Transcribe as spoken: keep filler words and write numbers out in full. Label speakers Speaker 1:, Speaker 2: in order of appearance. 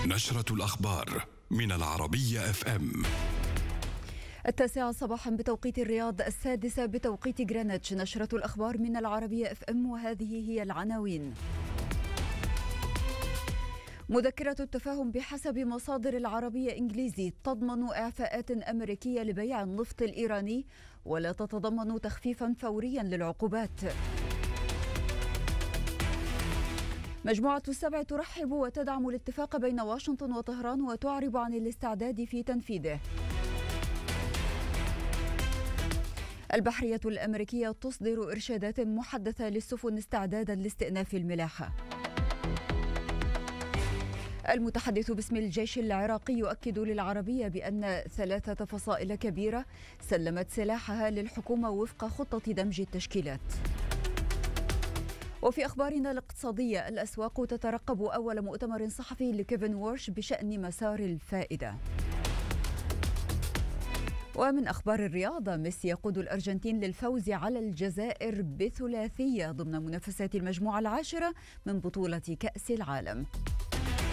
Speaker 1: نشرة الأخبار من العربية اف ام.
Speaker 2: التاسعة صباحا بتوقيت الرياض، السادسة بتوقيت غرينتش. نشرة الأخبار من العربية اف ام، وهذه هي العناوين. مذكرة التفاهم بحسب مصادر العربية إنجليزي تضمن إعفاءات أمريكية لبيع النفط الإيراني ولا تتضمن تخفيفا فوريا للعقوبات. مجموعة السبع ترحب وتدعم الاتفاق بين واشنطن وطهران وتعرب عن الاستعداد في تنفيذه. البحرية الأمريكية تصدر إرشادات محدثة للسفن استعدادا لاستئناف الملاحة. المتحدث باسم الجيش العراقي يؤكد للعربية بأن ثلاثة فصائل كبيرة سلمت سلاحها للحكومة وفق خطة دمج التشكيلات. وفي أخبارنا الاقتصادية، الأسواق تترقب أول مؤتمر صحفي لكيفن وورش بشأن مسار الفائدة. ومن أخبار الرياضة، ميسي يقود الأرجنتين للفوز على الجزائر بثلاثية ضمن منافسات المجموعة العاشرة من بطولة كأس العالم.